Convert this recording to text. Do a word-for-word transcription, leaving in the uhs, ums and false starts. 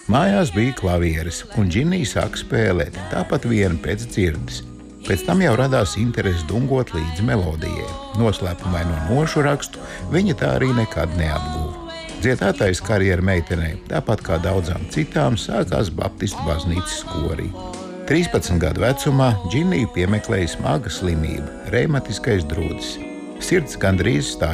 Mājās bija klavieres, un Džinija sāka spēlēt, tāpat viena pēc dzirdes. Pēc tam jau radās interese dungot līdzi melodijai. Noslēpumaino nošu rakstu viņa tā arī nekad neapguva. Dziedātājas karjera meitenei, tāpat kā daudzām citām, sākās Baptistu baznīcas korī. trīspadsmit gadu vecumā Džinija piemeklēja smaga slimība – reimatiskais drūdzis. Sirds gandrīz stāja